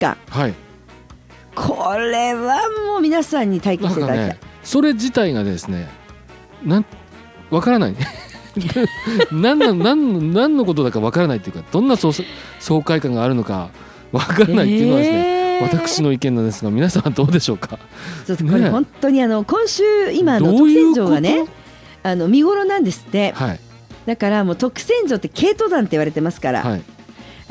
か、 はい、 これはもう皆さんに体験していただきたい、 ね、それ自体がですねわからない何のことだかわからないっていうか、どんな爽快感があるのかわからないっていうのはですね、私の意見なんですが、皆さんはどうでしょうか。 ちょっとこれ本当に今週今特選城がね見頃なんですって、はい、だからもう特選城って軽登山って言われてますから、はい、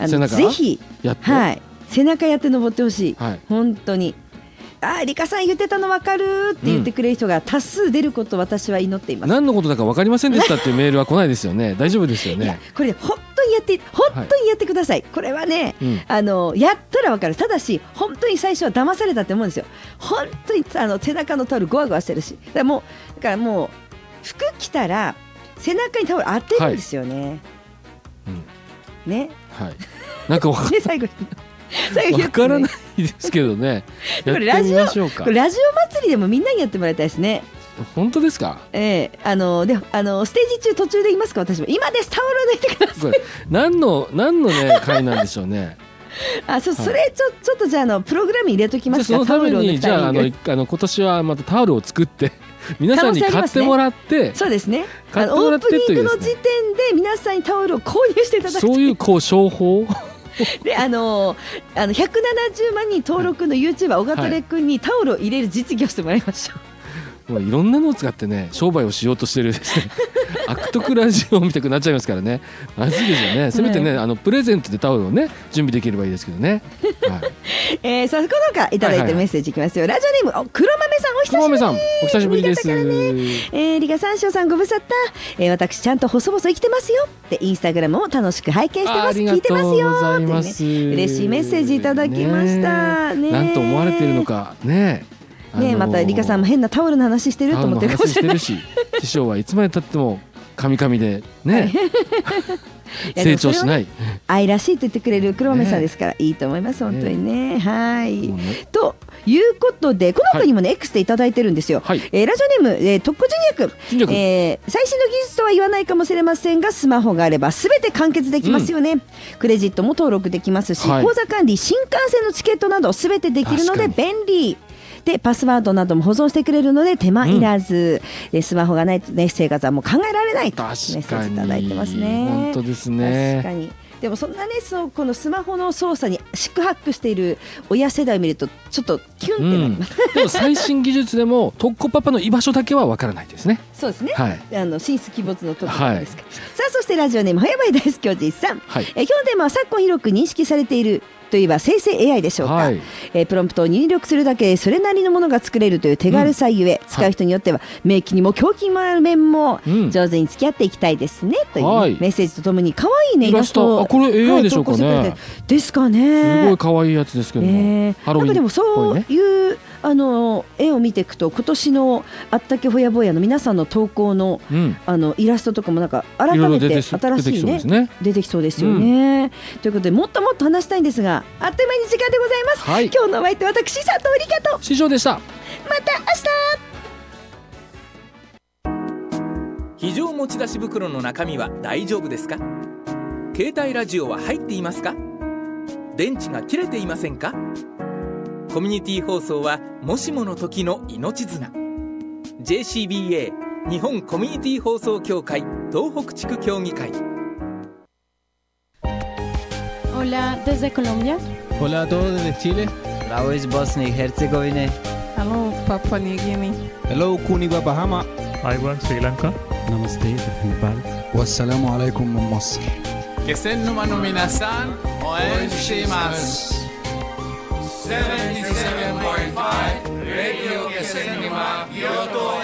ぜひやって、はい、背中やって登ってほしい、はい、本当にリカさん言ってたの分かるって言ってくれる人が多数出ることを私は祈っています。 何のことだか分かりませんでしたっていうメールは来ないですよね。大丈夫ですよね。いやこれ本当にやってください。これはね、やったら分かる。ただし本当に最初は騙されたって思うんですよ。本当に背中のタオルゴワゴワしてるし、だからもう服着たら背中にタオル当てるんですよね、はい、ね、はい、 なんか分か最後分からないですけどねやってみましょうか。 これラジオ祭りでもみんなにやってもらいたいですね。 本当ですか。 でステージ中途中で言いますか。私も今ですタオル抜いてください。 何のね会なんでしょうね。 それちょっとじゃあプログラム入れときますか。 そのためにじゃあ今年はまたタオルを作って皆さんに買ってもらって、 そうですね、オープニングの時点で皆さんにタオルを購入していただきたい。 そういう商法で170万人登録の YouTuber 小形レ君にタオルを入れる実技をしてもらいましょう。 もういろんなのを使ってね商売をしようとしてるですね悪徳ラジオを見たくなっちゃいますからね。まずいですよね。せめてねプレゼントでタオルをね準備できればいいですけどね。 はい、さあこの他いただいてメッセージいきますよ。ラジオネーム黒豆さんお久しぶり。 黒豆さんお久しぶりです。 リカ三章さんご無沙汰、私ちゃんと細々生きてますよってインスタグラムを楽しく拝見してます。聞いてますよってね、嬉しいメッセージいただきましたね。 なんと思われているのかね。 またリカさんも変なタオルの話してると思ってるかもしれない。師匠はいつまでたってもカミカミでね成長しない、 愛らしいと言ってくれる黒豆さんですから、いいと思います本当にね。はい、ということでこの他にもね X でいただいてるんですよ。ラジオネーム、特攻ジュニア君、最新の技術とは言わないかもしれませんがスマホがあれば全て完結できますよね。クレジットも登録できますし、口座管理、新幹線のチケットなど全てできるので便利で、パスワードなども保存してくれるので手間いらず、スマホがないとね生活はもう考えられないとメッセージいただいてますね。 本当ですね。 確かに。でもそんなねこのスマホの操作に四苦八苦している親世代を見るとちょっとキュンってなります、 でも最新技術でも特攻パパの居場所だけはわからないですね。 そうですね、はい、進出鬼没の特攻パパですから、さあそしてラジオネーム早場大好きおじいさん、今日のテーマは昨今広く認識されているといえば生成 AI でしょうか。プロンプトを入力するだけでそれなりのものが作れるという手軽さゆえ、使う人によっては名機にも狂気にもある面も上手に付き合っていきたいですね、というメッセージとともに可愛いねイラスト、 これ AI でしょうかね。 ですかね。 すごい可愛いやつですけども、ハロウィンっぽいね。 でもそういう絵を見ていくと今年のあったけほやぼやの皆さんの投稿の、イラストとかもなんか改めて新しいね出てきそうですよね、ということでもっともっと話したいんですがあっという間に時間でございます、今日のお相手私佐藤理香と師匠でした。 また明日。非常持ち出し袋の中身は大丈夫ですか？携帯ラジオは入っていますか？電池が切れていませんか？コミュニティ放送はもしもの時の命綱。 JCBA 日本コミュニティ放送協会東北地区協議会。 Hola desde Colombia. Hola a todos desde Chile. Bravo is Bosnia y Herzegovina. Hello Papua New Guinea. Hello Kuniwa Bahama. Aiwan Sri Lanka. Namaste Nepal. Wassalamu alaikum min Masr. Kesenuma no minasan oen shimasu. 77.5 Radio Kesenuma Kyoto